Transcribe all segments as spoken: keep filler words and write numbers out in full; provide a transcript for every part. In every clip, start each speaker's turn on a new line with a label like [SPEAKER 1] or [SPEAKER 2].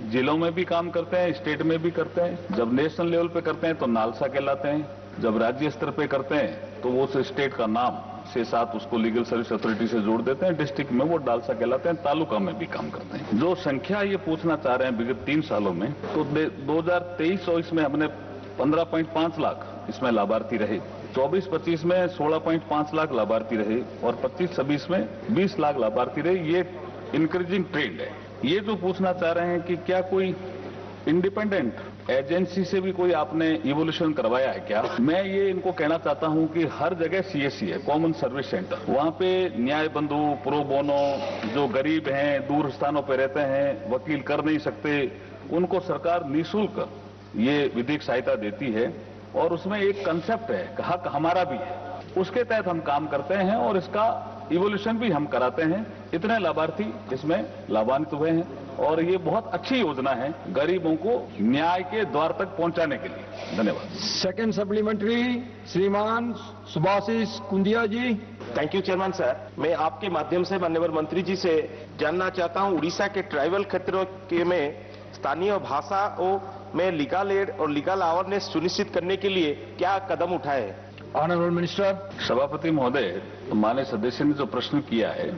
[SPEAKER 1] जिलों में भी काम करते हैं, स्टेट में भी करते हैं। जब नेशनल लेवल पे करते हैं तो नालसा कहलाते हैं। जब राज्य स्तर पे करते हैं तो वो उस स्टेट का नाम से साथ उसको लीगल सर्विस अथॉरिटी से जोड़ देते हैं। डिस्ट्रिक्ट में वो डालसा कहलाते हैं, तालुका में भी काम करते हैं। जो संख्या ये पूछना चाह रहे हैं विगत तीन सालों में, तो दो हजार तेईस चौबीस में हमने पंद्रह पॉइंट पांच लाख इसमें लाभार्थी रहे, चौबीस पच्चीस में सोलह पॉइंट पांच लाख लाभार्थी रहे और पच्चीस छब्बीस में बीस लाख लाभार्थी रहे। ये इंक्रीजिंग ट्रेंड है। ये जो पूछना चाह रहे हैं कि क्या कोई इंडिपेंडेंट एजेंसी से भी कोई आपने इवोल्यूशन करवाया है क्या, मैं ये इनको कहना चाहता हूं कि हर जगह सीएससी है, कॉमन सर्विस सेंटर। वहां पे न्याय बंधु, प्रो बोनो, जो गरीब हैं, दूर स्थानों पे रहते हैं, वकील कर नहीं सकते, उनको सरकार निःशुल्क ये विधिक सहायता देती है और उसमें एक कंसेप्ट है, हक हमारा भी है, उसके तहत हम काम करते हैं और इसका इवोल्यूशन भी हम कराते हैं। इतने लाभार्थी इसमें लाभान्वित हुए हैं और ये बहुत अच्छी योजना है गरीबों को न्याय के द्वार तक पहुंचाने के लिए। धन्यवाद।
[SPEAKER 2] सेकंड सप्लीमेंट्री श्रीमान सुभाषिष कुंदिया जी।
[SPEAKER 3] Thank you chairman sir. मैं आपके माध्यम से माननीय मंत्री जी से जानना चाहता हूं, उड़ीसा के ट्राइबल क्षेत्रों के में स्थानीय भाषाओं में लीगल एड और लीगल अवेयरनेस सुनिश्चित करने के लिए क्या कदम उठाए हैं?
[SPEAKER 2] Honourable minister.
[SPEAKER 1] सभापति महोदय, माननीय सदस्य ने जो प्रश्न किया है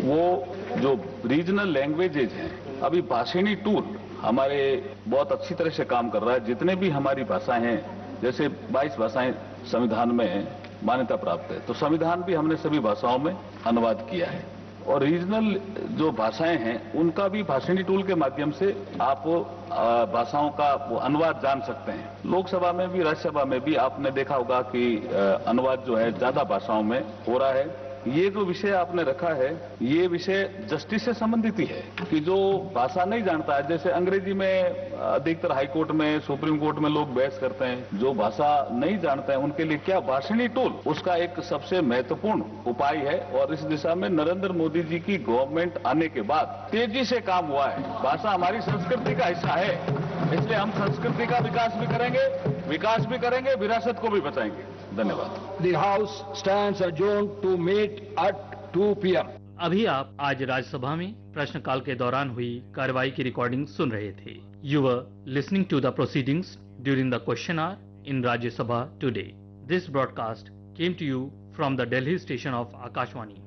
[SPEAKER 1] वो जो रीजनल लैंग्वेजेज हैं, अभी भाषिणी टूल हमारे बहुत अच्छी तरह से काम कर रहा है। जितने भी हमारी भाषाएं हैं, जैसे बाईस भाषाएं संविधान में मान्यता प्राप्त है, तो संविधान भी हमने सभी भाषाओं में अनुवाद किया है और रीजनल जो भाषाएं हैं उनका भी भाषिणी टूल के माध्यम से आप भाषाओं का अनुवाद जान सकते हैं। लोकसभा में भी, राज्यसभा में भी आपने देखा होगा कि अनुवाद जो है ज्यादा भाषाओं में हो रहा है। ये जो विषय आपने रखा है, ये विषय जस्टिस से संबंधित ही है कि जो भाषा नहीं जानता है, जैसे अंग्रेजी में अधिकतर हाई कोर्ट में, सुप्रीम कोर्ट में लोग बहस करते हैं, जो भाषा नहीं जानते हैं उनके लिए क्या भाषिणी टूल उसका एक सबसे महत्वपूर्ण उपाय है और इस दिशा में नरेंद्र मोदी जी की गवर्नमेंट आने के बाद तेजी से काम हुआ है। भाषा हमारी संस्कृति का हिस्सा है, इसलिए हम संस्कृति का विकास भी करेंगे, विकास भी करेंगे, विरासत को भी बचाएंगे। धन्यवाद।
[SPEAKER 2] The House stands adjourned to meet at two p m
[SPEAKER 4] अभी आप आज राज्यसभा में प्रश्नकाल के दौरान हुई कार्रवाई की रिकॉर्डिंग सुन रहे थे। You were listening to the proceedings during the question our in Rajya Sabha today. This broadcast came to you from the Delhi station of Akashvani.